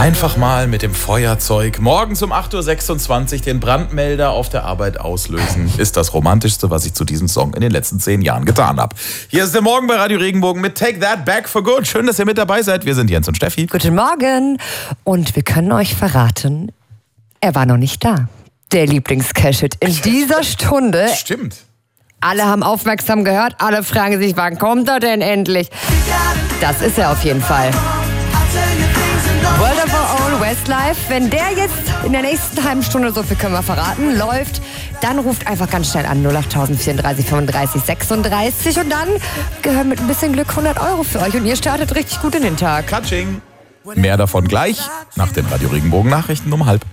Einfach mal mit dem Feuerzeug morgens um 8.26 Uhr den Brandmelder auf der Arbeit auslösen. Ist das Romantischste, was ich zu diesem Song in den letzten 10 Jahren getan habe. Hier ist der Morgen bei Radio Regenbogen mit Take That Back for Good. Schön, dass ihr mit dabei seid. Wir sind Jens und Steffi. Guten Morgen. Und wir können euch verraten, er war noch nicht da. Der Lieblings-Cash-Hit in dieser Stunde. Stimmt. Alle haben aufmerksam gehört. Alle fragen sich, wann kommt er denn endlich? Das ist er auf jeden Fall. World of Our Own, Westlife. Wenn der jetzt in der nächsten halben Stunde, so viel können wir verraten, läuft, dann ruft einfach ganz schnell an 08000 34 35 36 und dann gehören mit ein bisschen Glück 100 € für euch und ihr startet richtig gut in den Tag. Katsching. Mehr davon gleich nach den Radio Regenbogen Nachrichten um 12:30.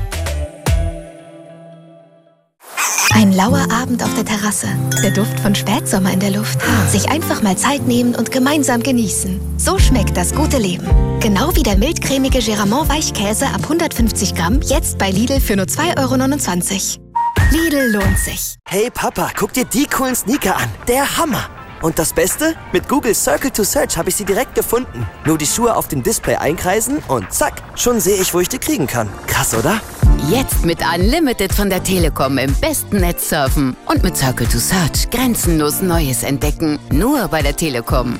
Ein lauer Abend auf der Terrasse, der Duft von Spätsommer in der Luft. Sich einfach mal Zeit nehmen und gemeinsam genießen. So schmeckt das gute Leben. Genau wie der mildcremige Geramont Weichkäse ab 150 Gramm, jetzt bei Lidl für nur 2,29 €. Lidl lohnt sich. Hey Papa, guck dir die coolen Sneaker an. Der Hammer. Und das Beste? Mit Google Circle to Search habe ich sie direkt gefunden. Nur die Schuhe auf dem Display einkreisen und zack, schon sehe ich, wo ich die kriegen kann. Krass, oder? Jetzt mit Unlimited von der Telekom im besten Netz surfen. Und mit Circle to Search grenzenlos Neues entdecken. Nur bei der Telekom.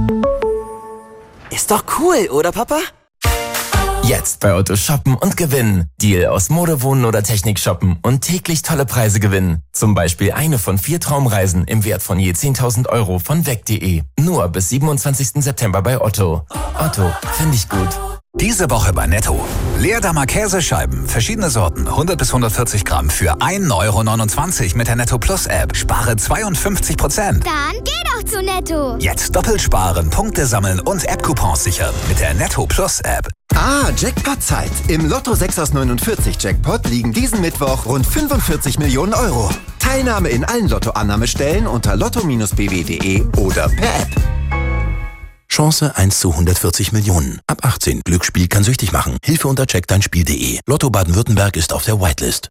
Ist doch cool, oder Papa? Jetzt bei Otto shoppen und gewinnen. Deal aus Mode, Wohnen oder Technik shoppen und täglich tolle Preise gewinnen. Zum Beispiel eine von 4 Traumreisen im Wert von je 10.000 € von weg.de. Nur bis 27. September bei Otto. Otto, finde ich gut. Diese Woche bei Netto. Leerdammer Käsescheiben, verschiedene Sorten, 100 bis 140 Gramm für 1,29 € mit der Netto Plus App. Spare 52%. Dann geh doch zu Netto. Jetzt doppelt sparen, Punkte sammeln und App-Coupons sichern mit der Netto Plus App. Jackpot-Zeit. Im Lotto 6 aus 49 Jackpot liegen diesen Mittwoch rund 45 Millionen €. Teilnahme in allen Lottoannahmestellen unter lotto-bw.de oder per App. Chance 1 zu 140 Millionen. Ab 18. Glücksspiel kann süchtig machen. Hilfe unter checkdeinspiel.de. Lotto Baden-Württemberg ist auf der Whitelist.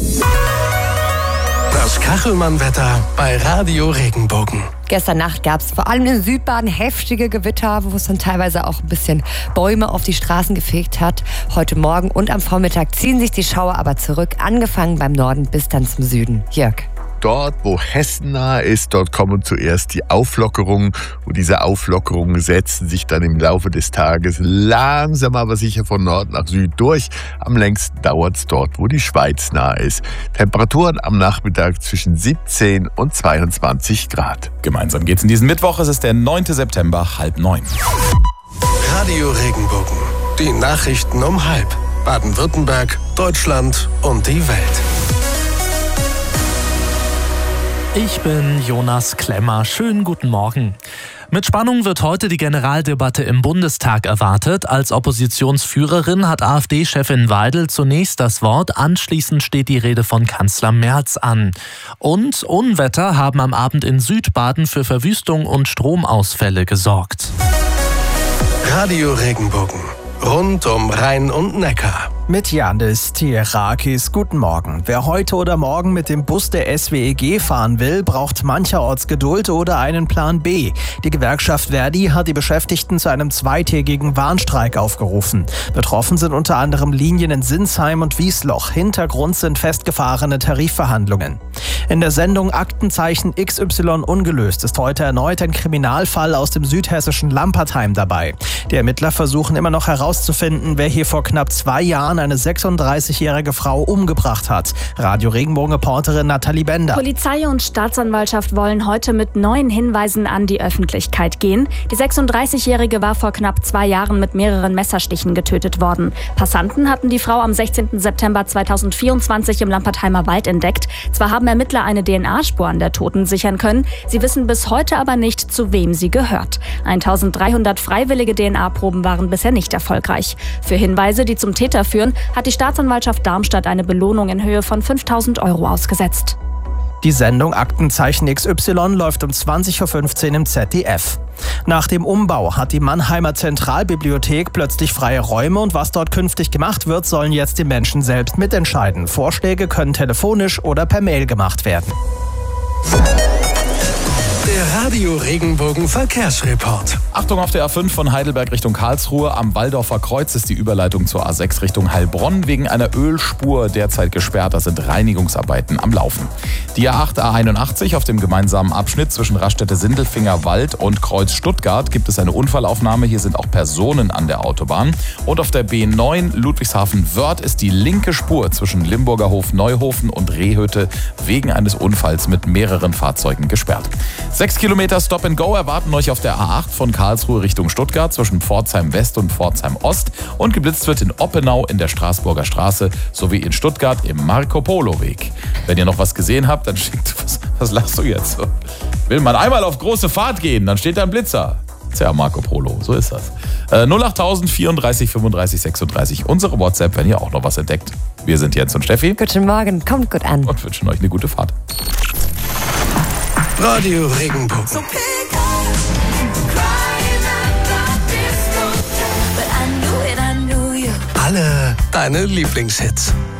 Das Kachelmann-Wetter bei Radio Regenbogen. Gestern Nacht gab es vor allem in Südbaden heftige Gewitter, wo es dann teilweise auch ein bisschen Bäume auf die Straßen gefegt hat. Heute Morgen und am Vormittag ziehen sich die Schauer aber zurück, angefangen beim Norden bis dann zum Süden. Jörg. Dort, wo Hessen nah ist, dort kommen zuerst die Auflockerungen und diese Auflockerungen setzen sich dann im Laufe des Tages langsam aber sicher von Nord nach Süd durch. Am längsten dauert es dort, wo die Schweiz nah ist. Temperaturen am Nachmittag zwischen 17 und 22 Grad. Gemeinsam geht's in diesen Mittwoch, es ist der 9. September, 8:30. Radio Regenbogen, die Nachrichten um 12:30. Baden-Württemberg, Deutschland und die Welt. Ich bin Jonas Klemmer. Schönen guten Morgen. Mit Spannung wird heute die Generaldebatte im Bundestag erwartet. Als Oppositionsführerin hat AfD-Chefin Weidel zunächst das Wort. Anschließend steht die Rede von Kanzler Merz an. Und Unwetter haben am Abend in Südbaden für Verwüstung und Stromausfälle gesorgt. Radio Regenbogen. Rund um Rhein und Neckar. Mit Janis Tierakis, guten Morgen. Wer heute oder morgen mit dem Bus der SWEG fahren will, braucht mancherorts Geduld oder einen Plan B. Die Gewerkschaft Verdi hat die Beschäftigten zu einem 2-tägigen Warnstreik aufgerufen. Betroffen sind unter anderem Linien in Sinsheim und Wiesloch. Hintergrund sind festgefahrene Tarifverhandlungen. In der Sendung Aktenzeichen XY ungelöst ist heute erneut ein Kriminalfall aus dem südhessischen Lampertheim dabei. Die Ermittler versuchen immer noch herauszufinden, wer hier vor knapp 2 Jahren eine 36-jährige Frau umgebracht hat. Radio Regenbogen-Reporterin Nathalie Bender. Polizei und Staatsanwaltschaft wollen heute mit neuen Hinweisen an die Öffentlichkeit gehen. Die 36-jährige war vor knapp 2 Jahren mit mehreren Messerstichen getötet worden. Passanten hatten die Frau am 16. September 2024 im Lampertheimer Wald entdeckt. Zwar haben Ermittler eine DNA-Spur an der Toten sichern können, sie wissen bis heute aber nicht, zu wem sie gehört. 1300 freiwillige DNA-Proben waren bisher nicht erfolgreich. Für Hinweise, die zum Täter führen, hat die Staatsanwaltschaft Darmstadt eine Belohnung in Höhe von 5.000 € ausgesetzt. Die Sendung Aktenzeichen XY läuft um 20.15 Uhr im ZDF. Nach dem Umbau hat die Mannheimer Zentralbibliothek plötzlich freie Räume und was dort künftig gemacht wird, sollen jetzt die Menschen selbst mitentscheiden. Vorschläge können telefonisch oder per Mail gemacht werden. Der Radio Regenbogen Verkehrsreport. Achtung auf der A5 von Heidelberg Richtung Karlsruhe. Am Walldorfer Kreuz ist die Überleitung zur A6 Richtung Heilbronn wegen einer Ölspur derzeit gesperrt. Da sind Reinigungsarbeiten am Laufen. Die A8, A81 auf dem gemeinsamen Abschnitt zwischen Raststätte-Sindelfinger-Wald und Kreuz Stuttgart gibt es eine Unfallaufnahme. Hier sind auch Personen an der Autobahn. Und auf der B9 Ludwigshafen-Wörth ist die linke Spur zwischen Limburger Hof Neuhofen und Rehhütte wegen eines Unfalls mit mehreren Fahrzeugen gesperrt. 6 Kilometer Stop and Go erwarten euch auf der A8 von Karlsruhe Richtung Stuttgart zwischen Pforzheim West und Pforzheim Ost und geblitzt wird in Oppenau in der Straßburger Straße sowie in Stuttgart im Marco-Polo-Weg. Wenn ihr noch was gesehen habt, dann schickt... Was lachst du jetzt? Will man einmal auf große Fahrt gehen, dann steht da ein Blitzer. Tja, Marco Polo, so ist das. 08000 34 35 36, unsere WhatsApp, wenn ihr auch noch was entdeckt. Wir sind Jens und Steffi. Guten Morgen, kommt gut an. Und wünschen euch eine gute Fahrt. Radio Regenbogen. Alle deine Lieblingshits.